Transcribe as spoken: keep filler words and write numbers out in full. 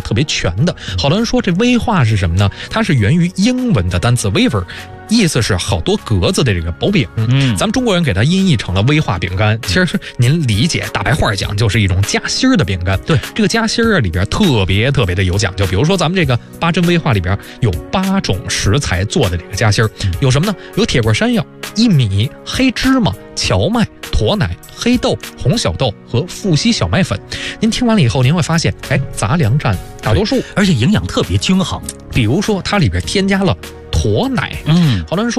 特别全的。好多人说这威化是什么呢？它是源于英文的单词 wafer， 意思是好多格子的这个薄饼。嗯，咱们中国人给它音译成了威化饼干，其实是您理解大白话讲就是一种夹心儿的饼干。对，这个夹心儿里边特别特别的有讲究，比如说咱们这个八珍威化里边有八种食材做的这个夹心儿，有什么呢？有铁棍山药、薏米、黑芝麻、荞麦、驼奶、黑豆、红小豆和富硒小麦粉。您听完了以后，您会发现，哎，杂粮占大多数， 而且营养特别均衡。 比如说，它里边添加了驼奶，嗯，好多人说。